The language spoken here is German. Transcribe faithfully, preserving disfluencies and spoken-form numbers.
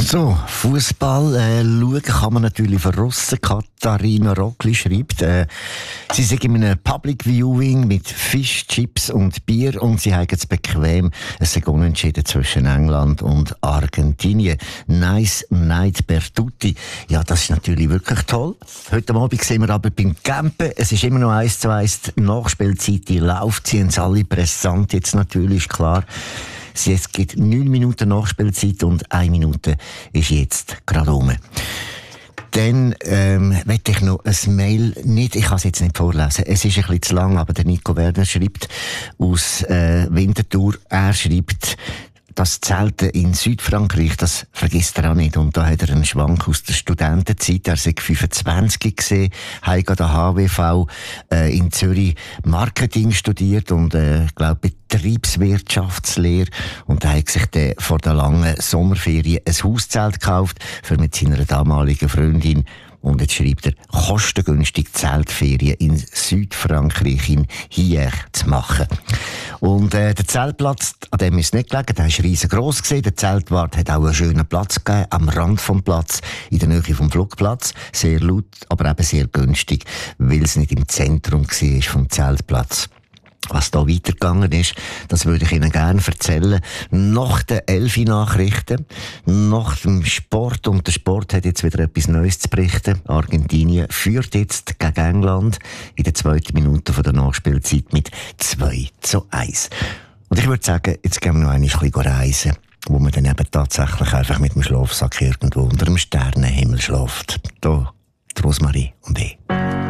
So, Fußball äh, schauen kann man natürlich von Russen. Katharina Rockli schreibt, äh, sie sind in einem Public Viewing mit Fisch, Chips und Bier und sie haben es bequem. Es ist unentschieden zwischen England und Argentinien. Nice night per tutti. Ja, das ist natürlich wirklich toll. Heute Abend sind wir aber beim Campen. Es ist immer noch eins zu eins die Nachspielzeit, die läuft. Sie haben alle brisant jetzt natürlich, ist klar. Es gibt neun Minuten Nachspielzeit und eine Minute ist jetzt gerade rum. Dann ähm, möchte ich noch ein Mail, nicht, ich kann es jetzt nicht vorlesen, es ist ein bisschen zu lang, aber der Nico Werner schreibt aus äh, Winterthur, er schreibt, das Zelten in Südfrankreich, das vergisst er auch nicht. Und da hat er einen Schwank aus der Studentenzeit. Er war fünfundzwanzig gesehen, hat an der H W V äh, in Zürich Marketing studiert und, äh, ich glaube, Betriebswirtschaftslehre. Und er hat sich dann vor der langen Sommerferien ein Hauszelt gekauft, für mit seiner damaligen Freundin. Und jetzt schreibt er, kostengünstig Zeltferien in Südfrankreich, in Hier zu machen. Und äh, der Zeltplatz, an dem ist es nicht gelegen, der war riesengroß gewesen. Der Zeltwart hat auch einen schönen Platz gegeben, am Rand vom Platz, in der Nähe vom Flugplatz. Sehr laut, aber eben sehr günstig, weil es nicht im Zentrum war vom Zeltplatz. Was da weitergegangen ist, das würde ich Ihnen gerne erzählen. Nach den Elfi-Nachrichten, nach dem Sport, und der Sport hat jetzt wieder etwas Neues zu berichten. Argentinien führt jetzt gegen England in der zweiten Minute von der Nachspielzeit mit zwei zu eins. Und ich würde sagen, jetzt gehen wir noch ein bisschen reisen, wo man dann eben tatsächlich einfach mit dem Schlafsack irgendwo unter dem Sternenhimmel schläft. Da, die Rosmarie und ich.